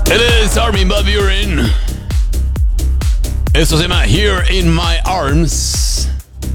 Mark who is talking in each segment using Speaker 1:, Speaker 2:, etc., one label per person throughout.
Speaker 1: It is Armin van Buuren. Esto se llama Here in My Arms.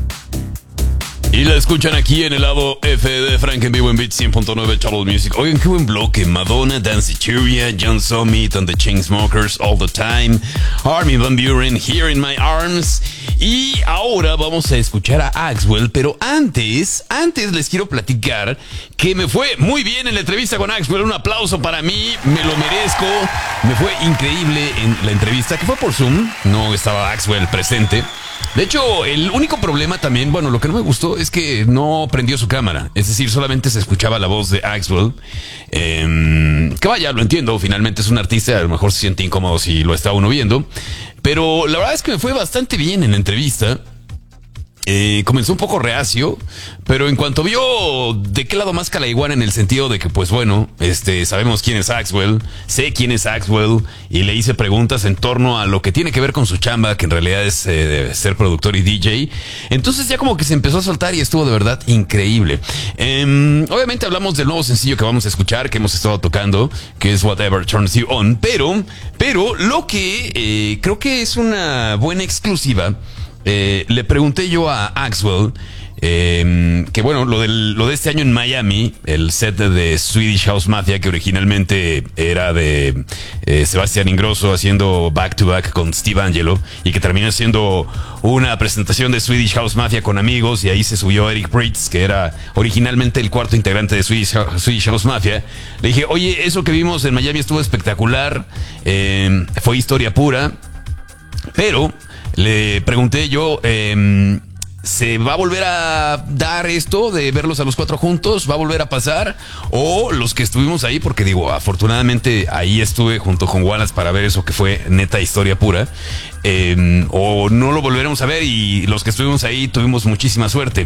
Speaker 1: Y la escuchan aquí en el lado F de Frank en vivo en Beat 100.9 Total Music. Oigan, qué buen bloque. Madonna, Danceteria, John Summit and the Chainsmokers, All the Time. Armin van Buuren, Here in My Arms. Y ahora vamos a escuchar a Axwell. Pero antes les quiero platicar que me fue muy bien en la entrevista con Axwell. Un aplauso para mí, me lo merezco. Me fue increíble en la entrevista, que fue por Zoom. No estaba Axwell presente. De hecho, el único problema también, bueno, lo que no me gustó es que no prendió su cámara. Es decir, solamente se escuchaba la voz de Axwell. Que vaya, lo entiendo, finalmente es un artista, a lo mejor se siente incómodo si lo está uno viendo. Pero la verdad es que me fue bastante bien en la entrevista. Comenzó un poco reacio, pero en cuanto vio de qué lado más la iguana, en el sentido de que, pues bueno, sabemos quién es Axwell, sé quién es Axwell, y le hice preguntas en torno a lo que tiene que ver con su chamba, que en realidad es ser productor y DJ. Entonces ya como que se empezó a soltar y estuvo de verdad increíble. Obviamente hablamos del nuevo sencillo que vamos a escuchar, que hemos estado tocando, que es Whatever Turns You On, pero lo que creo que es una buena exclusiva. Le pregunté yo a Axwell que bueno, lo de este año en Miami, el set de Swedish House Mafia, que originalmente era de Sebastián Ingrosso haciendo back to back con Steve Angelo, y que terminó siendo una presentación de Swedish House Mafia con amigos, y ahí se subió Eric Prydz, que era originalmente el cuarto integrante de Swedish House Mafia. Le dije, oye, eso que vimos en Miami estuvo espectacular, fue historia pura, pero le pregunté yo, ¿se va a volver a dar esto de verlos a los cuatro juntos? ¿Va a volver a pasar? O los que estuvimos ahí, porque digo, afortunadamente ahí estuve junto con Wallace para ver eso que fue neta historia pura, o no lo volveremos a ver, y los que estuvimos ahí tuvimos muchísima suerte.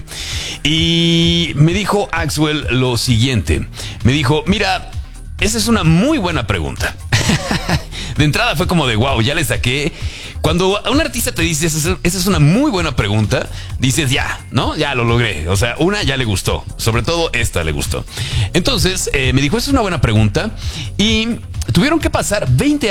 Speaker 1: Y me dijo Axwell lo siguiente, me dijo, mira, esa es una muy buena pregunta. De entrada fue como de wow, ya le saqué. Cuando un artista te dice esa es una muy buena pregunta, dices ya, ¿no? Ya lo logré. O sea, una ya le gustó. Sobre todo esta le gustó. Entonces me dijo, esa es una buena pregunta. Y tuvieron que pasar 20